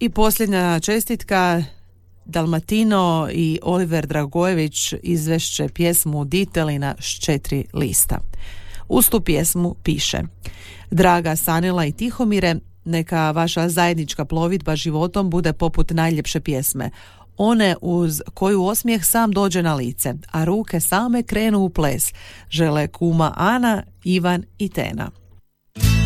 I posljednja čestitka, Dalmatino i Oliver Dragojević izvešće pjesmu Ditelina s 4 lista. Uz tu pjesmu piše: Draga Sanila i Tihomire, neka vaša zajednička plovidba životom bude poput najljepše pjesme, one uz koju osmijeh sam dođe na lice, a ruke same krenu u ples, žele kuma Ana, Ivan i Tena.